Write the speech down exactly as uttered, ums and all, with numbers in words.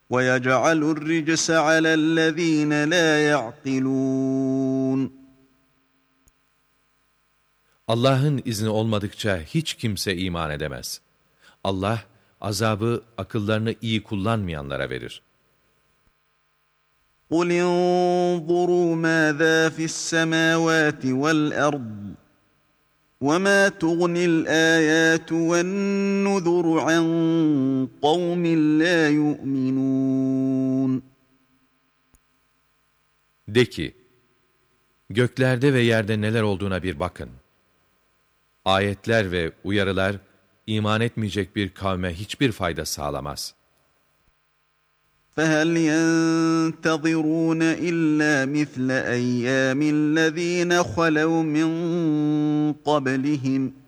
وَيَجْعَلُ الرِّجْسَ عَلَى الَّذ۪ينَ لَا يَعْقِلُونَ Allah'ın izni olmadıkça hiç kimse iman edemez. Allah, azabı akıllarını iyi kullanmayanlara verir. قُلْ انظُرُوا مَاذَا فِي السَّمَاوَاتِ وَالْأَرْضِ وَمَا تُغْنِ الْآيَاتُ وَالنُّذُرُ عَنْ قَوْمٍ لَا يُؤْمِنُونَ De ki, göklerde ve yerde neler olduğuna bir bakın. Ayetler ve uyarılar, iman etmeyecek bir kavme hiçbir fayda sağlamaz. فَهَلْ يَنْتَظِرُونَ إِلَّا مِثْلَ أَيَّامِ الَّذ۪ينَ خَلَوْا مِنْ قَبْلِهِمْ